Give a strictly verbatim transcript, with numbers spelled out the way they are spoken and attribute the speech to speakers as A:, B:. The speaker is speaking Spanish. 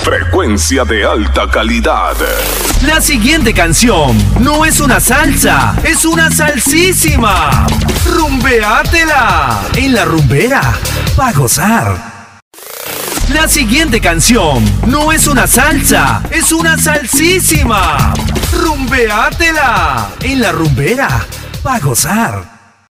A: Frecuencia de alta calidad.
B: La siguiente canción no es una salsa, es una salsísima. Rumbeátela en la rumbera pa' gozar. La siguiente canción no es una salsa, es una salsísima. Rumbeátela en la rumbera pa' gozar.